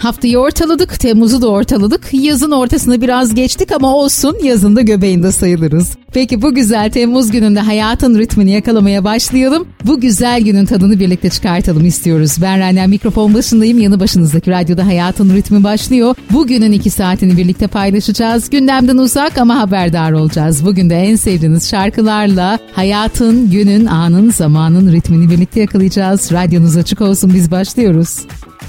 Haftayı ortaladık, Temmuz'u da ortaladık. Yazın ortasını biraz geçtik ama olsun, yazın da göbeğinde sayılırız. Peki bu güzel Temmuz gününde hayatın ritmini yakalamaya başlayalım. Bu güzel günün tadını birlikte çıkartalım istiyoruz. Ben Rana, mikrofon başındayım. Yanı başınızdaki radyoda hayatın ritmi başlıyor. Bugünün 2 saatini birlikte paylaşacağız. Gündemden uzak ama haberdar olacağız. Bugün de en sevdiğiniz şarkılarla hayatın, günün, anın, zamanın ritmini birlikte yakalayacağız. Radyonuz açık olsun, biz başlıyoruz.